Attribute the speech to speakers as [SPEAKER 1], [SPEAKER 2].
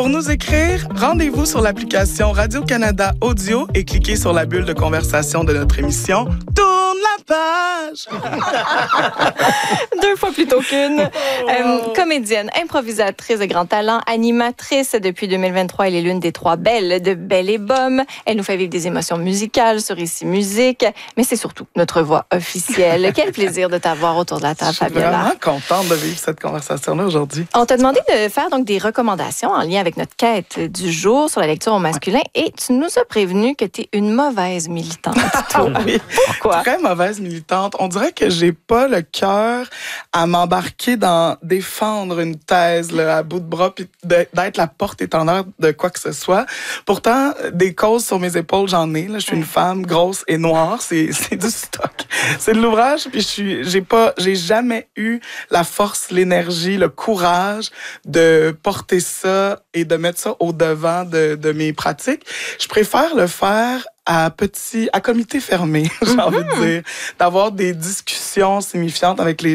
[SPEAKER 1] Pour nous écrire, rendez-vous sur l'application Radio-Canada Audio et cliquez sur la bulle de conversation de notre émission. Tourne la page!
[SPEAKER 2] 2 fois plutôt qu'une. Comédienne, improvisatrice de grand talent, animatrice depuis 2023. Elle est l'une des 3 belles de Belle et Bomme. Elle nous fait vivre des émotions musicales sur Ici Musique, mais c'est surtout notre voix officielle. Quel plaisir de t'avoir autour de la table, Fabiola.
[SPEAKER 1] Je suis vraiment contente de vivre cette conversation-là aujourd'hui.
[SPEAKER 2] On t'a demandé de faire donc des recommandations en lien avec notre quête du jour sur la lecture au masculin et tu nous as prévenu que tu es une mauvaise militante.
[SPEAKER 1] Oui.
[SPEAKER 2] Pourquoi?
[SPEAKER 1] Très mauvaise militante. On dirait que j'ai pas le cœur à m'embarquer dans défendre une thèse là, à bout de bras puis d'être la porte-étendard de quoi que ce soit. Pourtant, des causes sur mes épaules, j'en ai. Là. Je suis une femme grosse et noire. C'est du stock. C'est de l'ouvrage. Puis j'ai jamais eu la force, l'énergie, le courage de porter ça et de mettre ça au devant de mes pratiques. Je préfère le faire à comité fermé, j'ai envie de dire, d'avoir des discussions signifiantes avec les